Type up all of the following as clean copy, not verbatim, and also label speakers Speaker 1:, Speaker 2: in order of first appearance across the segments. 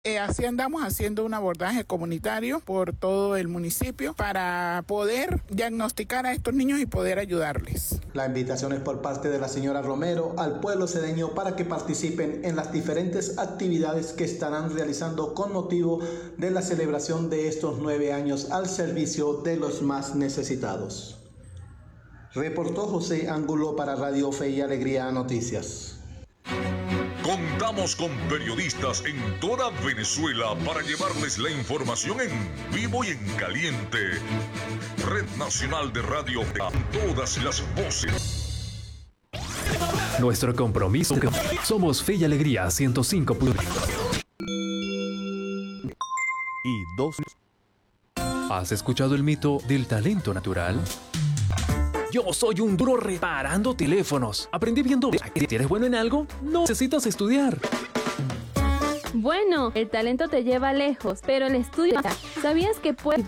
Speaker 1: Así andamos haciendo un abordaje comunitario por todo el municipio para poder diagnosticar a estos niños y poder ayudarles.
Speaker 2: La invitación es por parte de la señora Romero al pueblo cedeño para que participen en las diferentes actividades que estarán realizando con motivo de la celebración de estos 9 años al servicio de los más necesitados. Reportó José Ángulo para Radio Fe y Alegría Noticias.
Speaker 3: Contamos con periodistas en toda Venezuela para llevarles la información en vivo y en caliente. Red Nacional de Radio a todas las voces.
Speaker 4: Nuestro compromiso. Somos Fe y Alegría 105. Y 2. ¿Has escuchado el mito del talento natural? Yo soy un duro reparando teléfonos. Aprendí viendo. Si eres bueno en algo, no necesitas estudiar.
Speaker 5: Bueno, el talento te lleva lejos, pero el estudio... ¿Sabías que puedes...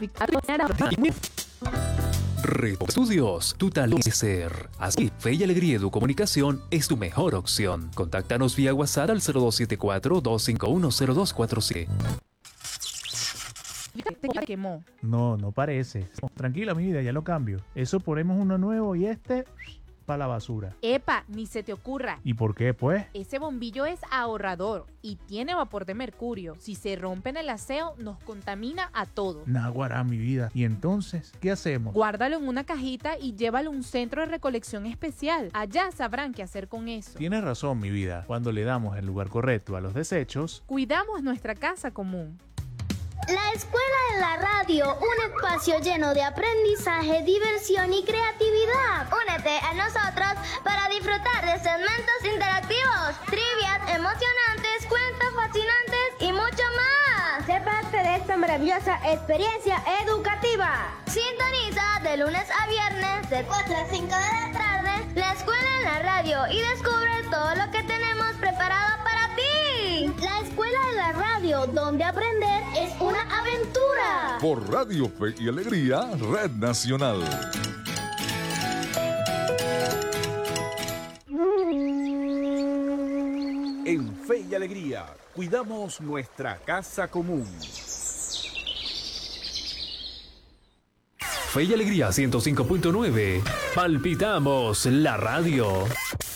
Speaker 4: Reto Estudios, tu talento es ser. Así, Fe y Alegría Educomunicación es tu mejor opción. Contáctanos vía WhatsApp al 0274-251-0247.
Speaker 6: Ya quemó.
Speaker 7: No parece. Tranquila, mi vida, ya lo cambio. Eso ponemos uno nuevo y para la basura.
Speaker 6: Epa, ni se te ocurra.
Speaker 7: ¿Y por qué, pues?
Speaker 6: Ese bombillo es ahorrador y tiene vapor de mercurio. Si se rompe en el aseo, nos contamina a todos.
Speaker 7: Naguará, mi vida. ¿Y entonces qué hacemos?
Speaker 6: Guárdalo en una cajita y llévalo a un centro de recolección especial. Allá sabrán qué hacer con eso.
Speaker 7: Tienes razón, mi vida. Cuando le damos el lugar correcto a los desechos,
Speaker 6: cuidamos nuestra casa común.
Speaker 8: La Escuela de la Radio, un espacio lleno de aprendizaje, diversión y creatividad. Únete a nosotros para disfrutar de segmentos interactivos, trivias emocionantes, cuentos fascinantes y mucho más. Sé parte de esta maravillosa experiencia educativa. Sintoniza de lunes a viernes de 4 a 5 de la tarde la Escuela en la Radio y descubre todo lo que tenemos preparado para ti. La Escuela de la Radio, donde aprender es una aventura.
Speaker 3: Por Radio Fe y Alegría, Red Nacional.
Speaker 9: En Fe y Alegría, cuidamos nuestra casa común.
Speaker 4: Fe y Alegría 105.9. Palpitamos la radio.